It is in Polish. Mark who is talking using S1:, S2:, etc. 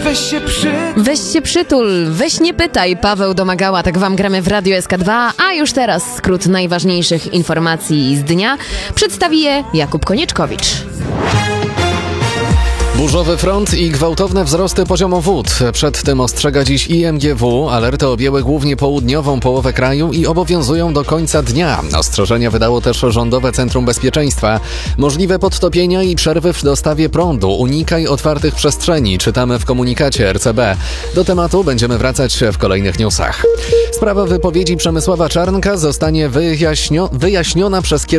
S1: Weź się przytul, weź nie pytaj. Paweł Domagała, tak wam gramy w Radio SK2, a już teraz skrót najważniejszych informacji z dnia przedstawi je Jakub Konieczkowicz.
S2: Burzowy front i gwałtowne wzrosty poziomu wód. Przed tym ostrzega dziś IMGW. Alerty objęły głównie południową połowę kraju i obowiązują do końca dnia. Ostrzeżenia wydało też Rządowe Centrum Bezpieczeństwa. Możliwe podtopienia i przerwy w dostawie prądu. Unikaj otwartych przestrzeni, czytamy w komunikacie RCB. Do tematu będziemy wracać w kolejnych newsach. Sprawa wypowiedzi Przemysława Czarnka zostanie wyjaśniona przez kierownictwo